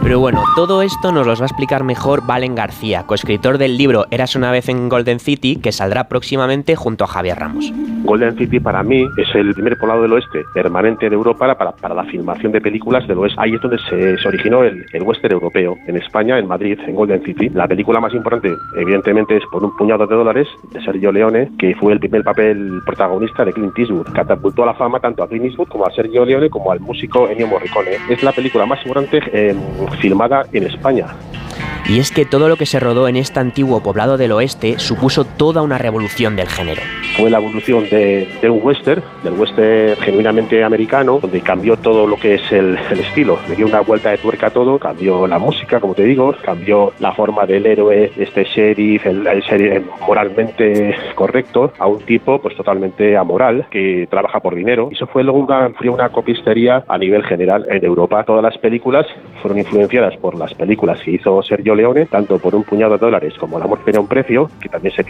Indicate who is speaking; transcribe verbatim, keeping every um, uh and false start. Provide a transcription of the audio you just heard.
Speaker 1: Pero bueno, todo esto nos los va a explicar mejor Valen García, coescritor del libro Érase una vez en Golden City, que saldrá próximamente junto a Javier Ramos.
Speaker 2: Golden City para mí es el primer poblado del oeste permanente de Europa para, para la filmación de películas del oeste. Ahí es donde se, se originó el, el western europeo, en España, en Madrid, en Golden City. La película más importante, evidentemente, es Por un puñado de dólares, de Sergio Leone, que fue el primer papel protagonista de Clint Eastwood. Catapultó a la fama tanto a Clint Eastwood como a Sergio Leone como al músico Ennio Morricone. Es la película más importante eh, filmada en España.
Speaker 1: Y es que todo lo que se rodó en este antiguo poblado del oeste supuso toda una revolución del género.
Speaker 2: Fue la evolución de, de un western, del western genuinamente americano, donde cambió todo lo que es el, el estilo. Le dio una vuelta de tuerca a todo, cambió la música, como te digo, cambió la forma del héroe, este sheriff, el, el sheriff moralmente correcto, a un tipo pues totalmente amoral, que trabaja por dinero. Eso fue luego una, fue una copistería a nivel general en Europa. Todas las películas fueron influenciadas por las películas que hizo Sergio Leone, tanto Por un puñado de dólares como El amor tiene un precio, que también se